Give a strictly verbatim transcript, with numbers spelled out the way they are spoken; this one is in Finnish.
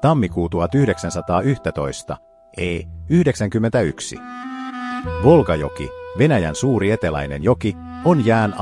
Tammikuu tuhatyhdeksänsataayksitoista, E yhdeksänkymmentäyksi. Volgajoki, Venäjän suuri eteläinen joki, on jään